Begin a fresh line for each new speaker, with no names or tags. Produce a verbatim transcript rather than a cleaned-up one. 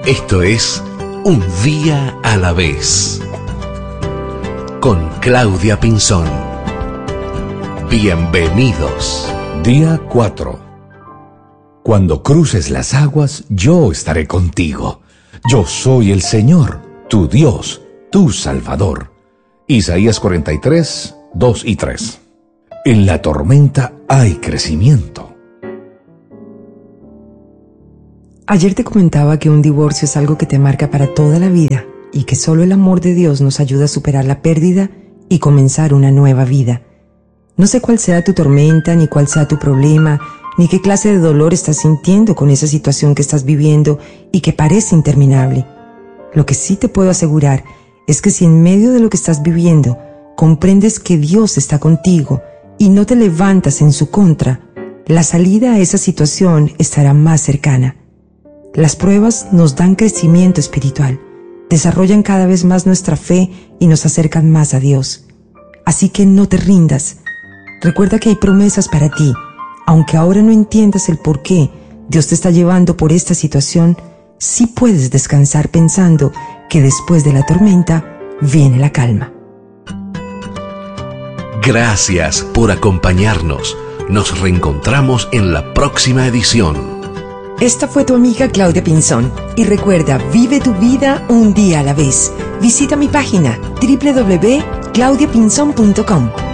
Esto es Un Día a la Vez, con Claudia Pinzón. Bienvenidos.
Día cuatro. Cuando cruces las aguas, yo estaré contigo. Yo soy el Señor, tu Dios, tu Salvador. Isaías cuarenta y tres, dos y tres. En la tormenta hay crecimiento.
Ayer te comentaba que un divorcio es algo que te marca para toda la vida y que solo el amor de Dios nos ayuda a superar la pérdida y comenzar una nueva vida. No sé cuál sea tu tormenta, ni cuál sea tu problema, ni qué clase de dolor estás sintiendo con esa situación que estás viviendo y que parece interminable. Lo que sí te puedo asegurar es que si en medio de lo que estás viviendo comprendes que Dios está contigo y no te levantas en su contra, la salida a esa situación estará más cercana. Las pruebas nos dan crecimiento espiritual, desarrollan cada vez más nuestra fe y nos acercan más a Dios. Así que no te rindas. Recuerda que hay promesas para ti. Aunque ahora no entiendas el por qué Dios te está llevando por esta situación, sí puedes descansar pensando que después de la tormenta viene la calma.
Gracias por acompañarnos. Nos reencontramos en la próxima edición.
Esta fue tu amiga Claudia Pinzón. Y recuerda, vive tu vida un día a la vez. Visita mi página doble u doble u doble u punto claudia pinzón punto com.